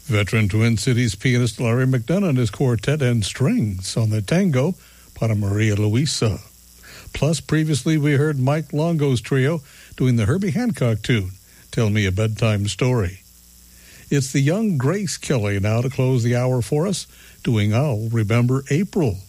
Veteran Twin Cities pianist Larry McDonough and his quartet and strings on the tango Para Maria Luisa. Plus, previously we heard Mike Longo's trio doing the Herbie Hancock tune, Tell Me a Bedtime Story. It's the young Grace Kelly now to close the hour for us, doing I'll Remember April.